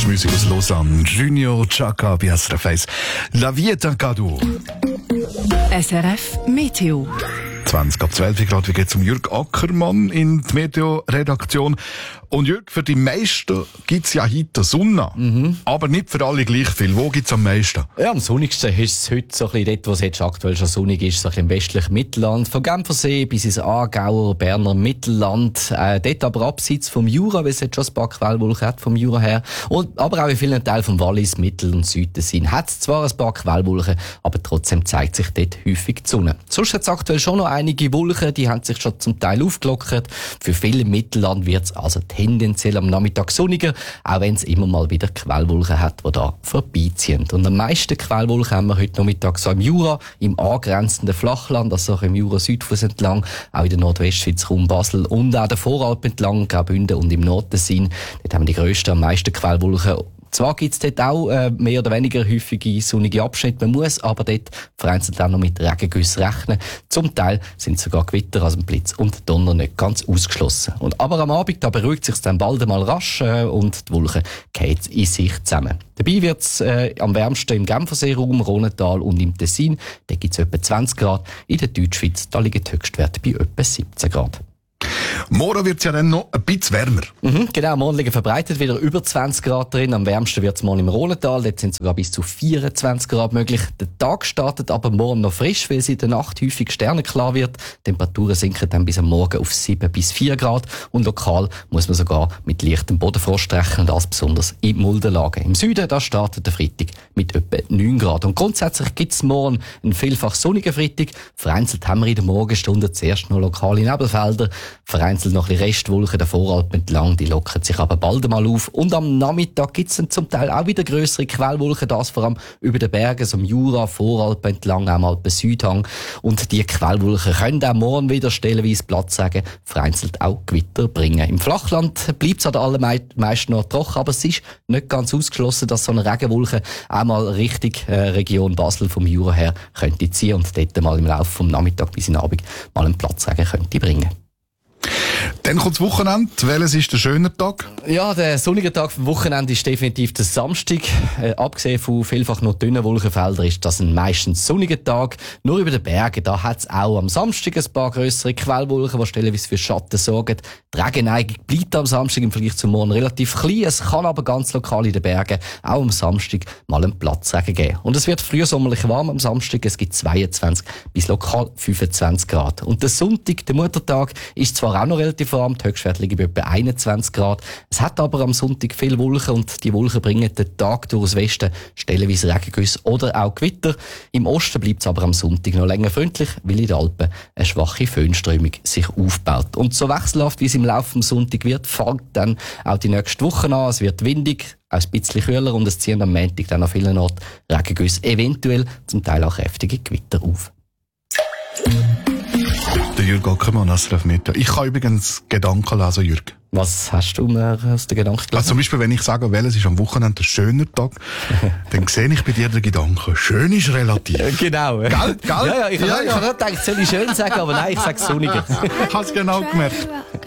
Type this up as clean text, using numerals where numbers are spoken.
ist Musik aus Lausanne. Junior Chaka bei SRF 1. La Vita Cadu. SRF Meteo. 20 ab 12 Grad. Wie geht es um Jürg Ackermann in die Meteo-Redaktion? Und Jürg, für die meisten gibt es ja heute Sonne. Aber nicht für alle gleich viel. Wo gibt es am meisten? Ja, am sonnigsten ist es heute so ein bisschen dort, wo es jetzt aktuell schon sonnig ist, so ein bisschen im westlichen Mittelland. Vom Genfersee bis ins Aargauer, Berner Mittelland. Dort aber abseits vom Jura, weil es jetzt schon ein paar Quellwolken hat vom Jura her. Aber auch in vielen Teilen vom Wallis, Mittel- und Südtessin hat es zwar ein paar Quellwolken, aber trotzdem zeigt sich dort häufig die Sonne. Sonst hat es aktuell schon noch einige Wolken, die haben sich schon zum Teil aufgelockert. Für viele im Mittelland wird es also tendenziell am Nachmittag sonniger, auch wenn es immer mal wieder Quellwolken hat, die da vorbeiziehen. Und am meisten Quellwolken haben wir heute Nachmittag so im Jura, im angrenzenden Flachland, also auch im Jura-Südfuss entlang, auch in der Nordwestschweiz, Raum Basel und auch der Voralp entlang, Graubünden und im Nordtessin. Dort haben wir die grössten, am meisten Quellwolken. Zwar gibt es dort auch mehr oder weniger häufige sonnige Abschnitte, man muss aber dort vereinzelt auch noch mit Regengüssen rechnen. Zum Teil sind sogar Gewitter, also Blitz und Donner nicht ganz ausgeschlossen. Aber am Abend da beruhigt sich dann bald einmal rasch und die Wolken fallen in sich zusammen. Dabei wird es am wärmsten im Genferseeraum, Rhonental und im Tessin. Da gibt es etwa 20 Grad. In der Deutschschweiz da liegen die Höchstwerte bei etwa 17 Grad. Morgen wird es ja dann noch ein bisschen wärmer. Genau, morgen liegen verbreitet wieder über 20 Grad drin. Am wärmsten wird es morgen im Rhonental. Dort sind sogar bis zu 24 Grad möglich. Der Tag startet aber morgen noch frisch, weil es in der Nacht häufig sternenklar wird. Die Temperaturen sinken dann bis am Morgen auf 7 bis 4 Grad. Und lokal muss man sogar mit leichtem Bodenfrost rechnen, das besonders in Muldenlagen. Im Süden da startet der Freitag mit etwa 9 Grad. Und grundsätzlich gibt es morgen einen vielfach sonnigen Freitag. Vereinzelt haben wir in der Morgenstunde zuerst noch lokale Nebelfelder. Vereinzelt noch ein bisschen Restwolken der Voralpen entlang, die lockern sich aber bald einmal auf. Und am Nachmittag gibt es dann zum Teil auch wieder grössere Quellwolken, das vor allem über den Bergen, so im Jura, Voralpen entlang, auch am Alpen-Südhang. Und die Quellwolken können auch morgen wieder stellenweise Platzregen, vereinzelt auch Gewitter bringen. Im Flachland bleibt es an den allermeisten noch trocken, aber es ist nicht ganz ausgeschlossen, dass so eine Regenwolke auch mal Richtung Region Basel vom Jura her könnte ziehen und dort mal im Laufe vom Nachmittag bis in den Abend mal einen Platzregen könnte bringen. Dann kommt das Wochenende. Welches ist der schöne Tag? Ja, der sonnige Tag vom Wochenende ist definitiv der Samstag. Abgesehen von vielfach noch dünnen Wolkenfeldern ist das ein meistens sonniger Tag. Nur über den Bergen, da hat es auch am Samstag ein paar grössere Quellwolken, die stellenweise für Schatten sorgen. Die Regenneigung bleibt am Samstag im Vergleich zum Morgen relativ klein. Es kann aber ganz lokal in den Bergen auch am Samstag mal einen Platzregen geben. Und es wird frühsommerlich warm am Samstag. Es gibt 22 bis lokal 25 Grad. Und der Sonntag, der Muttertag, ist zwar auch noch relativ warm, die Höchstwerte liegen bei etwa 21 Grad. Es hat aber am Sonntag viele Wolken und die Wolken bringen den Tag durchs Westen, stellenweise Regengüsse oder auch Gewitter. Im Osten bleibt es aber am Sonntag noch länger freundlich, weil in den Alpen eine schwache Föhnströmung sich aufbaut. Und so wechselhaft wie es im Laufe des Sonntags wird, fängt dann auch die nächste Woche an. Es wird windig, auch ein bisschen kühler und es ziehen am Montag dann an vielen Orten Regengüsse, eventuell zum Teil auch kräftige Gewitter auf. Der Jürg Ackermann, SRF Meteo. Ich kann übrigens Gedanken lesen, Jürg. Was hast du mir aus den Gedanken gelesen? Also zum Beispiel, wenn ich sage, welches ist am Wochenende ein schöner Tag, dann sehe ich bei dir den Gedanken. Schön ist relativ. Genau. Gell? Ja, ich habe gedacht, soll ich schön sagen, aber nein, ich sage sonniger. Ich habe es genau gemerkt.